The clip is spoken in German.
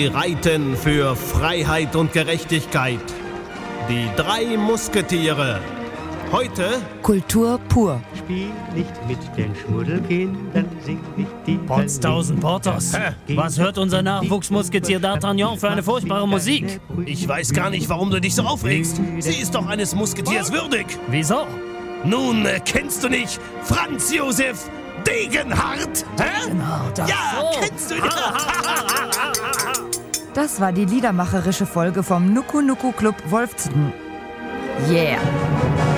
reiten für Freiheit und Gerechtigkeit. Die 3 Musketiere. Heute Kultur pur. Spiel nicht mit den Schmuddelkindern, sing nicht die Potztausend Portos. Was hört unser Nachwuchsmusketier D'Artagnan für eine furchtbare Musik? Ich weiß gar nicht, warum du dich so aufregst. Sie ist doch eines Musketiers würdig. Wieso? Nun, kennst du nicht Franz Josef Degenhardt? Degenhardt, ach Ja, so. kennst du ihn? Das war die liedermacherische Folge vom Nuku Nuku Club Wolfsden. Yeah!